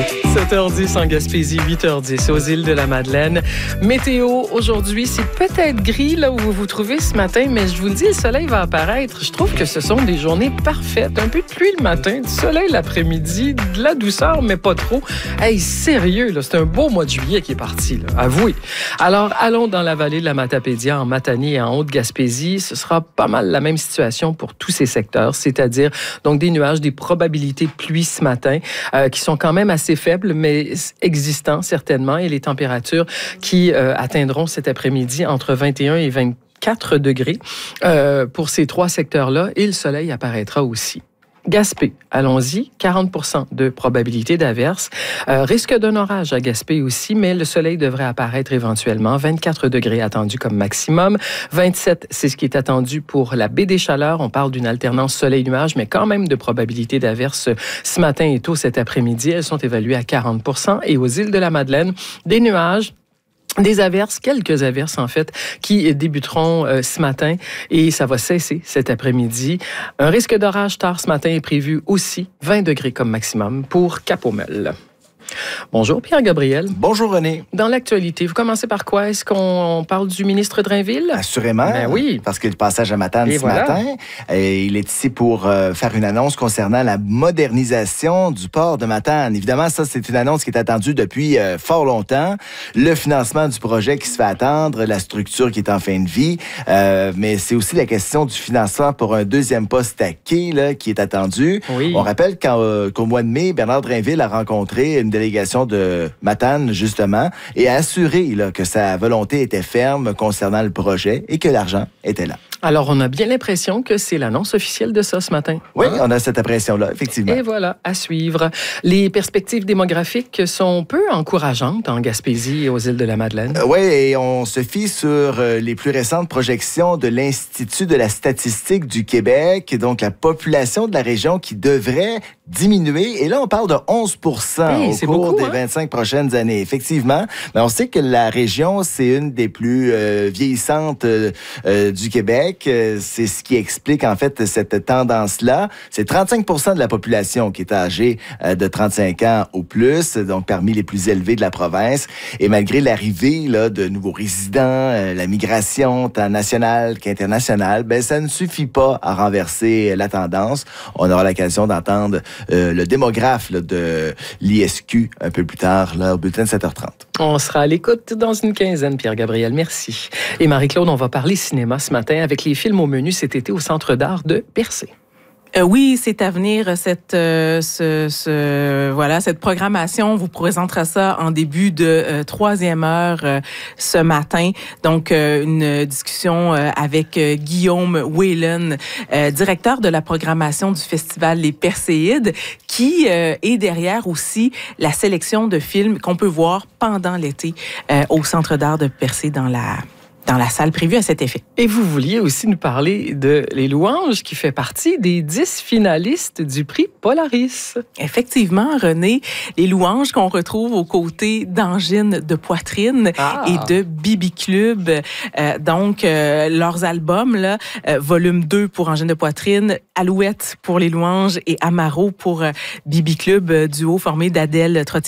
7h10 en Gaspésie, 8h10 aux îles de la Madeleine. Météo, aujourd'hui, c'est peut-être gris là où vous vous trouvez ce matin, mais je vous le dis, le soleil va apparaître. Je trouve que ce sont des journées parfaites. Un peu de pluie le matin, du soleil l'après-midi, de la douceur, mais pas trop. Hey, sérieux, là, c'est un beau mois de juillet qui est parti, là, avouez. Alors, allons dans la vallée de la Matapédia, en Matanie et en Haute-Gaspésie. Ce sera pas mal la même situation pour tous ces secteurs, c'est-à-dire donc des nuages, des probabilités de pluie ce matin qui sont quand même assez faibles, mais existants certainement, et les températures qui atteindront cet après-midi entre 21 et 24 degrés pour ces trois secteurs-là, et le soleil apparaîtra aussi. Gaspé, allons-y, 40 % de probabilité d'averse. Risque d'un orage à Gaspé aussi, mais le soleil devrait apparaître éventuellement. 24 degrés attendus comme maximum. 27, c'est ce qui est attendu pour la baie des Chaleurs. On parle d'une alternance soleil-nuage, mais quand même de probabilité d'averse ce matin et tôt cet après-midi. Elles sont évaluées à 40 %. Et aux îles de la Madeleine, des nuages, des averses, quelques averses en fait, qui débuteront ce matin et ça va cesser cet après-midi. Un risque d'orage tard ce matin est prévu aussi, 20 degrés comme maximum pour Cap-aux-Meules. Bonjour Pierre-Gabriel. Bonjour René. Dans l'actualité, vous commencez par quoi? Est-ce qu'on parle du ministre Drainville? Assurément. Ben oui. Parce que le passage à Matane ce matin, il est ici pour faire une annonce concernant la modernisation du port de Matane. Évidemment, ça, c'est une annonce qui est attendue depuis fort longtemps. Le financement du projet qui se fait attendre, la structure qui est en fin de vie, mais c'est aussi la question du financement pour un deuxième poste à quai là, qui est attendu. Oui. On rappelle qu'au mois de mai, Bernard Drainville a rencontré une délégation de Matane, justement, et a assuré là, que sa volonté était ferme concernant le projet et que l'argent était là. Alors, on a bien l'impression que c'est l'annonce officielle de ça ce matin. Oui, on a cette impression-là, effectivement. Et voilà, à suivre. Les perspectives démographiques sont peu encourageantes en Gaspésie et aux îles de la Madeleine. Oui, et on se fie sur les plus récentes projections de l'Institut de la statistique du Québec, donc la population de la région qui devrait diminuer. Et là, on parle de 11 % au cours des 25 prochaines années. Effectivement, mais on sait que la région, c'est une des plus vieillissantes du Québec. C'est ce qui explique, en fait, cette tendance-là. C'est 35 % de la population qui est âgée de 35 ans ou plus, donc parmi les plus élevés de la province. Et malgré l'arrivée là, de nouveaux résidents, la migration tant nationale qu'internationale, ben, ça ne suffit pas à renverser la tendance. On aura l'occasion d'entendre le démographe là, de l'ISQ un peu plus tard, là, au bulletin de 7h30. On sera à l'écoute dans une quinzaine, Pierre-Gabriel. Merci. Et Marie-Claude, on va parler cinéma ce matin avec les films au menu cet été au Centre d'art de Percé. Oui, c'est à venir, cette programmation. On vous présentera ça en début de troisième heure ce matin. Donc, une discussion avec Guillaume Whelan, directeur de la programmation du festival Les Perséides, qui est derrière aussi la sélection de films qu'on peut voir pendant l'été au Centre d'art de Percé dans la salle prévue à cet effet. Et vous vouliez aussi nous parler de Les Louanges, qui fait partie des 10 finalistes du prix Polaris. Effectivement, René, Les Louanges qu'on retrouve aux côtés d'Angine de poitrine et de Bibi Club. Donc, leurs albums, là, volume 2 pour Angine de poitrine, Alouette pour Les Louanges et Amaro pour Bibi Club, duo formé d'Adèle Trottier